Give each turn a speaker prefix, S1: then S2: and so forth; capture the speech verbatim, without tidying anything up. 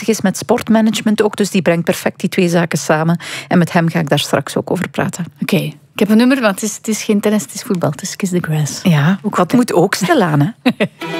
S1: is met sportmanagement ook. Dus die brengt perfect die twee zaken samen. En met hem ga ik daar straks ook over praten.
S2: Oké. Okay. Ik heb een nummer, want het is, het is geen tennis, het is voetbal. Het is Kiss the Grass.
S1: Ja, ook dat moet ook stilaan, hè.